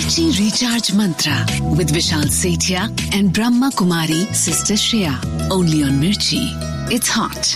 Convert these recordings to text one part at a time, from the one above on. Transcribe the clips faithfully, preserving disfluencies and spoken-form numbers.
Mirchi Recharge Mantra with Vishal Sethia and Brahma Kumari Sister Shreya. Only on Mirchi. It's hot.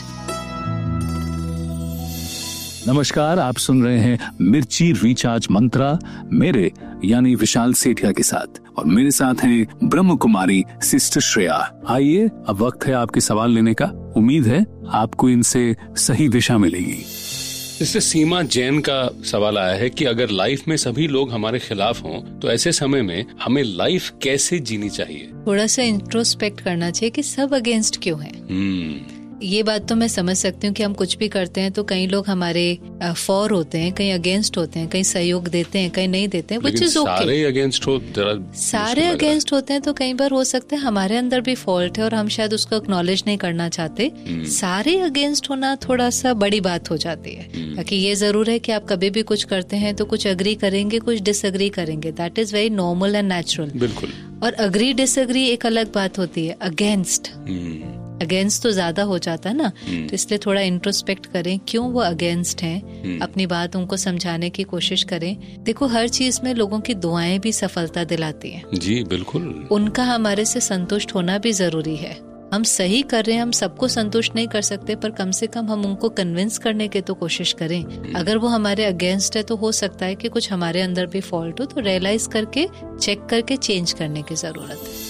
नमस्कार, आप सुन रहे हैं मिर्ची recharge मंत्रा मेरे यानी विशाल सेठिया के साथ, और मेरे साथ हैं ब्रह्म कुमारी सिस्टर श्रेया। आइए, अब वक्त है आपके सवाल लेने का। उम्मीद है आपको इनसे सही दिशा मिलेगी। इससे सीमा जैन का सवाल आया है कि अगर लाइफ में सभी लोग हमारे खिलाफ हों तो ऐसे समय में हमें लाइफ कैसे जीनी चाहिए? थोड़ा सा इंट्रोस्पेक्ट करना चाहिए कि सब अगेंस्ट क्यों हैं। हम्म ये बात तो मैं समझ सकती हूँ कि हम कुछ भी करते हैं तो कई लोग हमारे फॉर होते हैं, कहीं अगेंस्ट होते हैं, कहीं सहयोग देते हैं, कहीं नहीं देते हैं, which is okay। सारे अगेंस्ट हो जरा सारे अगेंस्ट होते हैं तो कई बार हो सकता है हमारे अंदर भी फॉल्ट है और हम शायद उसको एक्नॉलेज नहीं करना चाहते। सारे अगेंस्ट होना थोड़ा सा बड़ी बात हो जाती है, ताकि ये जरूर है कि आप कभी भी कुछ करते हैं तो कुछ अग्री करेंगे, कुछ डिसअग्री करेंगे। That is very normal and natural. बिल्कुल। और अग्री डिसअग्री एक अलग बात होती है। अगेंस्ट अगेंस्ट तो ज्यादा हो जाता है ना, तो इसलिए थोड़ा इंट्रोस्पेक्ट करें क्यों वो अगेंस्ट हैं, अपनी बात उनको समझाने की कोशिश करें। देखो, हर चीज में लोगों की दुआएं भी सफलता दिलाती हैं। जी बिल्कुल। उनका हमारे से संतुष्ट होना भी जरूरी है। हम सही कर रहे हैं, हम सबको संतुष्ट नहीं कर सकते, पर कम से कम हम उनको कन्विंस करने की तो कोशिश करें। अगर वो हमारे अगेंस्ट है तो हो सकता है कि कुछ हमारे अंदर भी फॉल्ट हो, तो रियलाइज करके चेक करके चेंज करने की जरूरत है।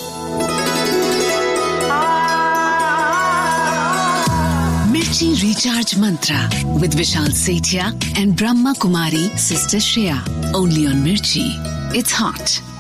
Mirchi Recharge Mantra with Vishal Sethia and Brahma Kumari Sister Shreya. Only on Mirchi. It's hot.